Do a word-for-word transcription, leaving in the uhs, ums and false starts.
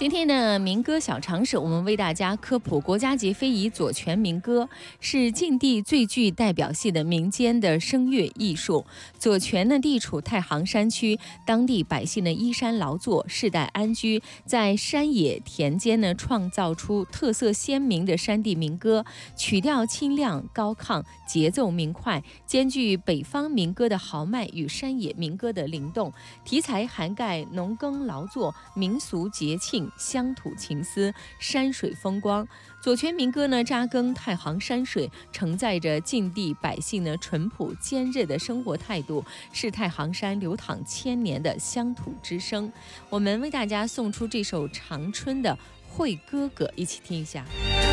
今天的民歌小常识，我们为大家科普国家级非遗左权民歌，是晋地最具代表性的民间的声乐艺术。左权呢地处太行山区，当地百姓呢依山劳作，世代安居，在山野田间呢创造出特色鲜明的山地民歌，曲调清亮高亢，节奏明快，兼具北方民歌的豪迈与山野民歌的灵动，题材涵盖农耕劳作、民俗节庆、乡土情思、山水风光。左权民歌呢，扎根太行山水，承载着晋地百姓呢淳朴坚韧的生活态度，是太行山流淌千年的乡土之声。我们为大家送出这首长春的《会哥哥》，一起听一下。